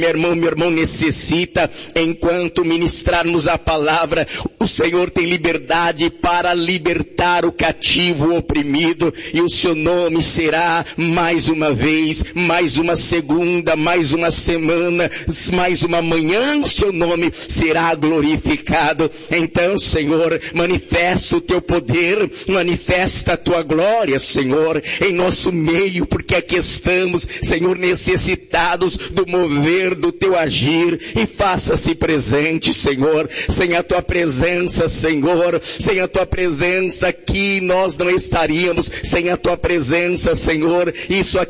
meu irmão necessita, enquanto ministrarmos a palavra, o Senhor tem liberdade para libertar o cativo, o oprimido, e o seu nome será mais uma vez, mais uma segunda, mais uma semana, mais uma manhã, o seu nome será glorificado. Então, Senhor, manifesta o teu poder, manifesta a tua glória, Senhor, em nosso meio, porque aqui estamos, Senhor, necessitados do mover do teu agir, e faça-se presente, Senhor. Sem a tua presença, Senhor, sem a tua presença aqui nós não estaríamos, sem a tua presença, Senhor, isso aqui